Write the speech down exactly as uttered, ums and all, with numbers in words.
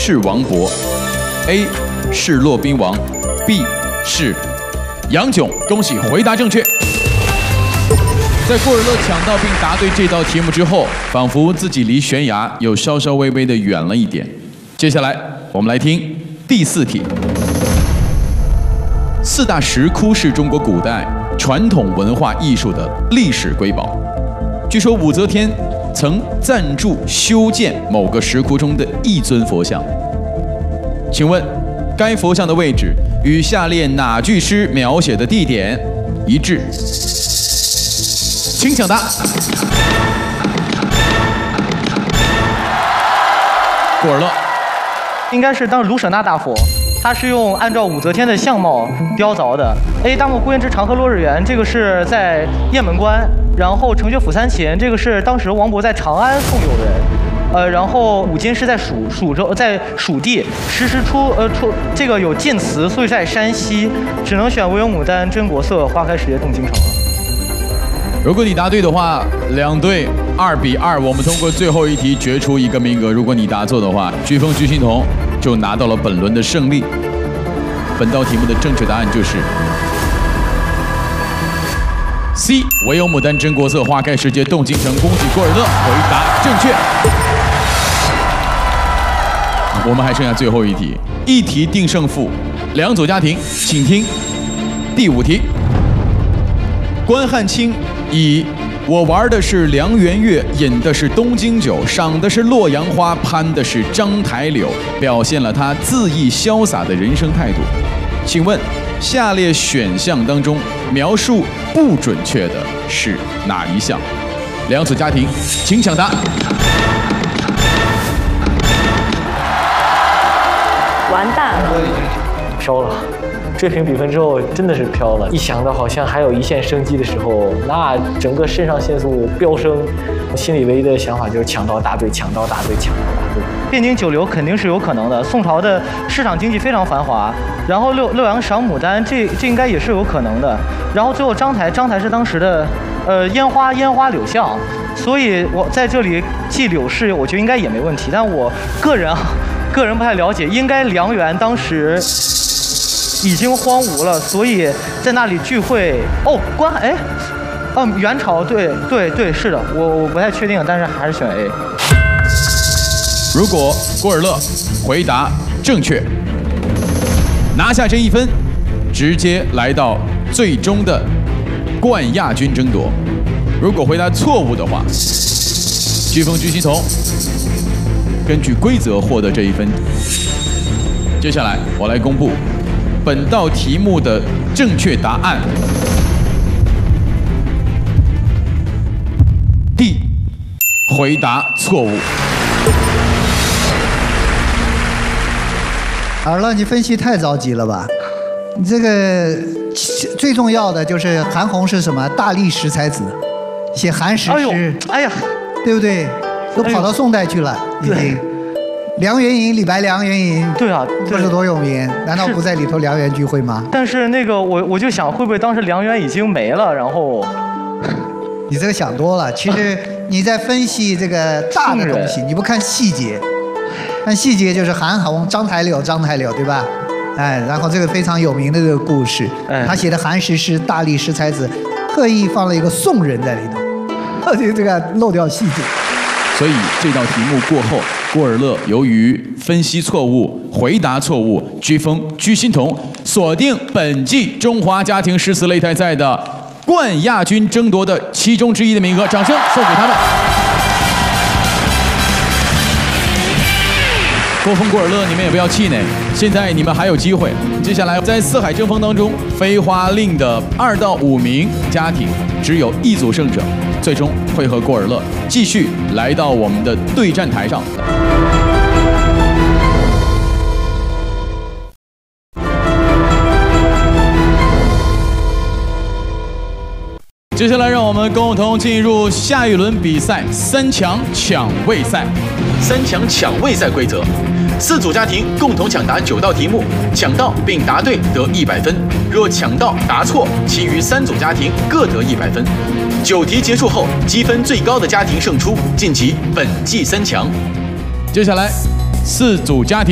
是王勃 ，A 是骆宾王 ，B 是杨炯。恭喜回答正确。在郭尔乐抢到并答对这道题目之后，仿佛自己离悬崖又稍稍微微的远了一点。接下来我们来听第四题。四大石窟是中国古代传统文化艺术的历史瑰宝。据说武则天曾赞助修建某个石窟中的一尊佛像，请问该佛像的位置与下列哪句诗描写的地点一致？请抢答。郭尔乐， 应该是当时卢舍那大佛，它是用按照武则天的相貌雕凿的。A 大漠孤烟直，长河落日圆，这个是在雁门关。然后城阙辅三秦，这个是当时王勃在长安送友人。呃，然后五经是在蜀蜀州，在蜀地。诗诗出呃出这个有晋祠，所以在山西，只能选惟有牡丹真国色，花开时节动京城了。 如果你答对的话，两队二比二，我们通过最后一题决出一个名额。如果你答错的话，飓风鞠欣彤就拿到了本轮的胜利。本道题目的正确答案就是 C， 惟有牡丹真国色，花开时节动京城。恭喜郭尔乐回答正确。我们还剩下最后一题，一题定胜负，两组家庭，请听第五题。关汉卿以“我玩的是梁园月，饮的是东京酒，赏的是洛阳花，攀的是章台柳”，表现了他恣意潇洒的人生态度。请问下列选项当中描述不准确的是哪一项？两组家庭，请抢答。 完蛋了， 飘了。追平比分之后真的是飘了，一想到好像还有一线生机的时候，那整个肾上腺素飙升，心里唯一的想法就是抢到答对，抢到答对，抢到答对。汴京九流肯定是有可能的，宋朝的市场经济非常繁华，然后六六阳赏牡丹，这这应该也是有可能的。然后最后章台，章台是当时的呃烟花烟花柳巷，所以我在这里记柳氏，我觉得应该也没问题。但我个人啊，个人不太了解，应该梁园当时已经荒芜了，所以在那里聚会。哦，关哎，嗯，元朝，对对对，是的，我我不太确定，但是还是选 A。 如果郭尔乐回答正确，拿下这一分，直接来到最终的冠亚军争夺。如果回答错误的话，飓风鞠欣彤根据规则获得这一分。接下来我来公布本道题目的正确答案。D， 回答错误。 尔乐，你分析太着急了吧？你这个最重要的就是韩红是什么？大历十才子，写韩诗诗， 哎呀， 对不对？都跑到宋代去了，已经。梁园饮，李白梁园饮， 对啊， 不是多有名？难道不在里头梁园聚会吗？ 但是那个我我就想，会不会当时梁园已经没了？然后， 你这个想多了。其实你在分析这个大的东西，你不看细节。看细节就是韩红、章台柳、章台柳，对吧？哎，然后这个非常有名的这个故事，哎、他写的韩诗是大历十才子，特意放了一个宋人在里头，这个这个漏掉细节。 所以这道题目过后，郭尔乐由于分析错误、回答错误，飓风鞠欣彤锁定本季中华家庭诗词擂台赛的冠亚军争夺的其中之一的名额，掌声送给他们。郭峰、郭尔乐，你们也不要气馁，现在你们还有机会。接下来在四海争锋当中，飞花令的二到五名家庭只有一组胜者，最终会和郭尔乐继续来到我们的对战台上。接下来，让我们共同进入下一轮比赛——三强抢位赛。三强抢位赛规则：四组家庭共同抢答九道题目，抢到并答对得一百分；若抢到答错，其余三组家庭各得一百分。九题结束后，积分最高的家庭胜出，晋级本季三强。接下来，四组家庭。